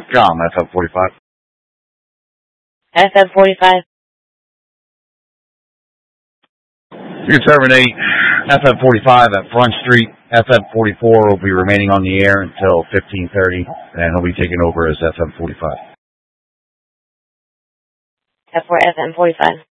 FM45.com, FM45. FM45. You can terminate FM45 at Front Street. FM44 will be remaining on the air until 15:30, and he'll be taking over as FM45. F4 FM45.